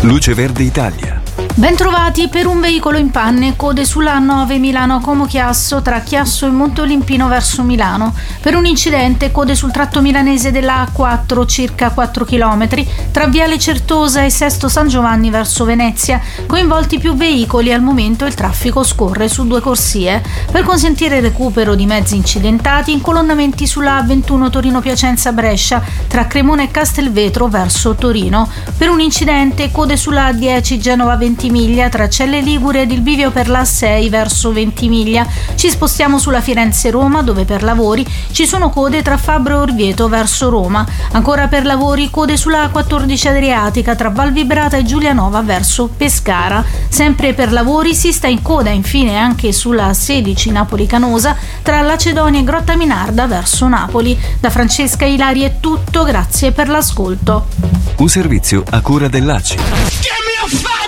Luce Verde Italia. Bentrovati. Per un veicolo in panne, code sulla A9 Milano-Como Chiasso tra Chiasso e Montolimpino verso Milano. Per un incidente, code sul tratto milanese della A4 circa 4 km tra Viale Certosa e Sesto San Giovanni verso Venezia. Coinvolti più veicoli, al momento il traffico scorre su 2 corsie. Per consentire il recupero di mezzi incidentati, incolonnamenti sulla A21 Torino-Piacenza-Brescia tra Cremona e Castelvetro verso Torino. Per un incidente, code sulla A10 Genova-Ventimiglia tra Celle Ligure ed il bivio per la A6 verso Ventimiglia. Ci spostiamo sulla Firenze-Roma, dove per lavori ci sono code tra Fabbro e Orvieto verso Roma. Ancora per lavori, code sulla A14 Adriatica tra Valvibrata e Giulianova verso Pescara. Sempre per lavori si sta in coda infine anche sulla A16 Napoli-Canosa tra Lacedonia e Grotta Minarda verso Napoli. Da Francesca Ilari è tutto, grazie per l'ascolto. Un servizio a cura dell'ACI.